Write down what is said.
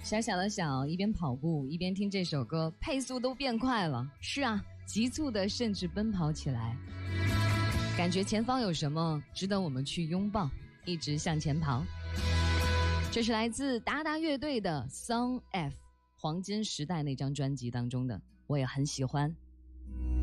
小小的小，一边跑步一边听这首歌，配速都变快了。是啊，急促的甚至奔跑起来，感觉前方有什么值得我们去拥抱，一直向前跑。这是来自达达乐队的 Song F 黄金时代那张专辑当中的，我也很喜欢。